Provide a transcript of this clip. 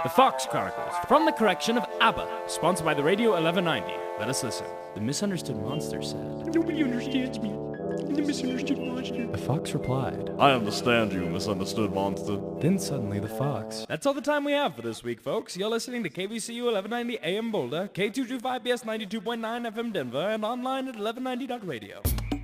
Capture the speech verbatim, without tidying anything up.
The Fox Chronicles, from the correction of ABBA, sponsored by the Radio eleven ninety. Let us listen. The misunderstood monster said, "Nobody understands me. The misunderstood monster." The fox replied, I understand you, misunderstood monster. Then suddenly the fox. That's all the time we have for this week, folks. You're listening to K V C U eleven ninety A M Boulder, K two twenty-five B S ninety-two point nine F M Denver, and online at eleven ninety dot radio.